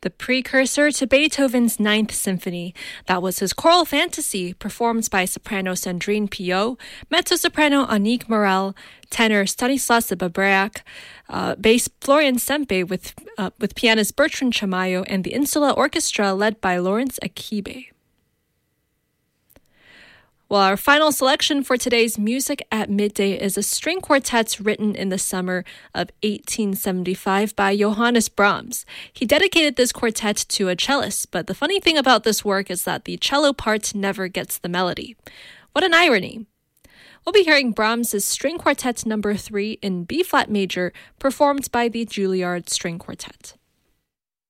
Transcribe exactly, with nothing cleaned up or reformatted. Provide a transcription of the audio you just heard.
the precursor to Beethoven's Ninth Symphony. That was his choral fantasy, performed by soprano Sandrine Piot, mezzo-soprano Anique Morel, tenor Stanislas Babreac, uh, bass Florian Sempe with, uh, with pianist Bertrand Chamayo, and the Insula Orchestra led by Lawrence Akibe. Well, our final selection for today's Music at Midday is a string quartet written in the summer of eighteen seventy-five by Johannes Brahms. He dedicated this quartet to a cellist, but the funny thing about this work is that the cello part never gets the melody. What an irony! We'll be hearing Brahms' String Quartet number three in B-flat major, performed by the Juilliard String Quartet.